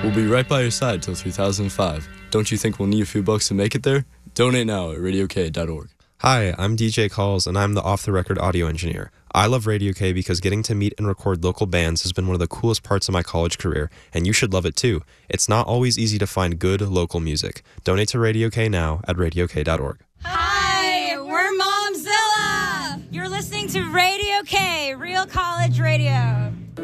We'll be right by your side till 3005. Don't you think we'll need a few bucks to make it there? Donate now at radiok.org. Hi, I'm DJ Calls, and I'm the off-the-record audio engineer. I love Radio K because getting to meet and record local bands has been one of the coolest parts of my college career, and you should love it too. It's not always easy to find good local music. Donate to Radio K now at radiok.org. Hi, we're Momzilla! You're listening to Radio K, Real College Radio.